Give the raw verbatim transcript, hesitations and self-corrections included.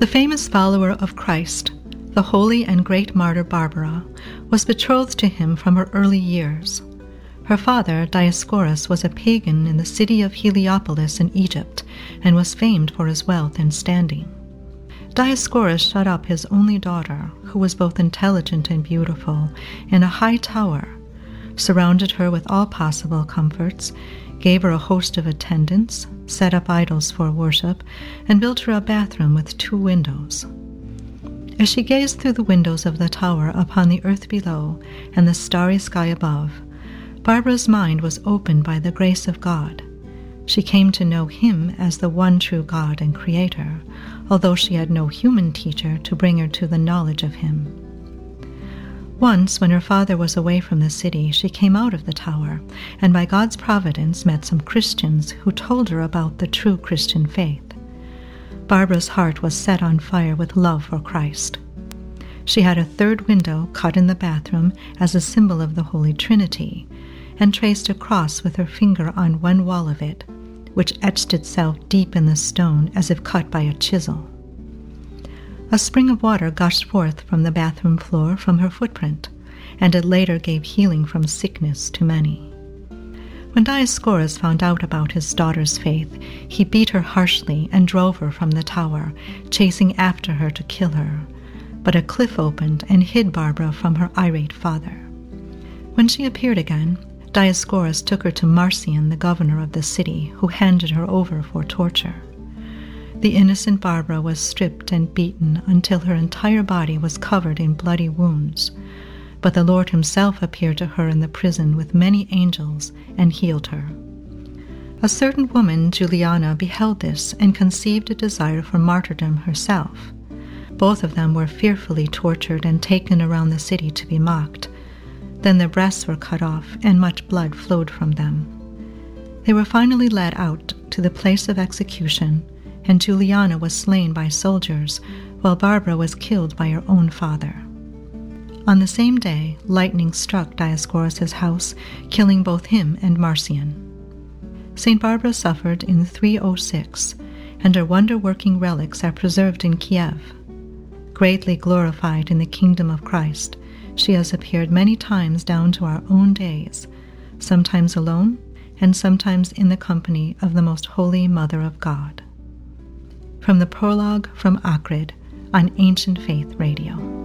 The famous follower of Christ, the holy and great martyr Barbara, was betrothed to him from her early years. Her father, Dioscorus, was a pagan in the city of Heliopolis in Egypt and was famed for his wealth and standing. Dioscorus shut up his only daughter, who was both intelligent and beautiful, in a high tower, surrounded her with all possible comforts, gave her a host of attendants, set up idols for worship, and built her a bathroom with two windows. As she gazed through the windows of the tower upon the earth below and the starry sky above, Barbara's mind was opened by the grace of God. She came to know Him as the one true God and Creator, although she had no human teacher to bring her to the knowledge of Him. Once, when her father was away from the city, she came out of the tower, and by God's providence met some Christians who told her about the true Christian faith. Barbara's heart was set on fire with love for Christ. She had a third window cut in the bathroom as a symbol of the Holy Trinity, and traced a cross with her finger on one wall of it, which etched itself deep in the stone as if cut by a chisel. A spring of water gushed forth from the bathroom floor from her footprint, and it later gave healing from sickness to many. When Dioscorus found out about his daughter's faith, he beat her harshly and drove her from the tower, chasing after her to kill her. But a cliff opened and hid Barbara from her irate father. When she appeared again, Dioscorus took her to Marcion, the governor of the city, who handed her over for torture. The innocent Barbara was stripped and beaten until her entire body was covered in bloody wounds. But the Lord Himself appeared to her in the prison with many angels and healed her. A certain woman, Juliana, beheld this and conceived a desire for martyrdom herself. Both of them were fearfully tortured and taken around the city to be mocked. Then their breasts were cut off, and much blood flowed from them. They were finally led out to the place of execution, and Juliana was slain by soldiers, while Barbara was killed by her own father. On the same day, lightning struck Dioscorus' house, killing both him and Marcion. Saint Barbara suffered in three oh six, and her wonder-working relics are preserved in Kiev. Greatly glorified in the kingdom of Christ, she has appeared many times down to our own days, sometimes alone and sometimes in the company of the Most Holy Mother of God. From the Prologue from Akrid on Ancient Faith Radio.